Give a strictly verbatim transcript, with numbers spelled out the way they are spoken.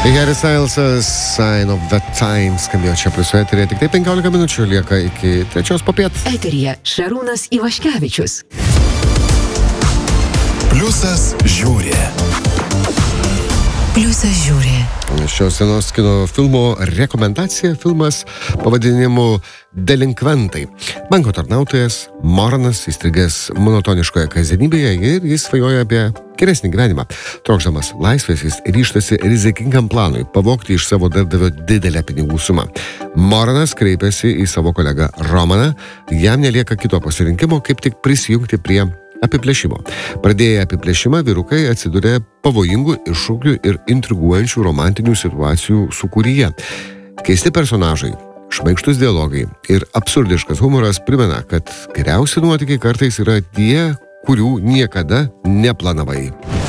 Harry Styles'as Sign of the Times skambėjo čia plius eterėje. Tik tai penkiolika minučių lieka iki trečios popiet. Eteryje Šarūnas Ivaškevičius. Pliusas žiūri. Pliusas žiūri. Šios dienos kino filmo rekomendacija, filmas pavadinimu Delinkventai. Banko tarnautojas Moranas įstrigęs monotoniškoje kasdienybėje ir jis svajoja apie geresnį gyvenimą. Trokšdamas laisvės, jis ryžtasi rizikingam planui pavogti iš savo darbdavio didelę pinigų sumą. Moranas kreipiasi į savo kolegą Romaną, jam nelieka kito pasirinkimo, kaip tik prisijungti prie apiplėšimo. Pradėję apiplėšimą, vyrukai atsidūrė pavojingų iššūkių ir intriguojančių romantinių situacijų sūkuryje. Keisti personažai, šmaikštus dialogai ir absurdiškas humoras primena, kad geriausi nuotykiai kartais yra tie, kurių niekada neplanavai.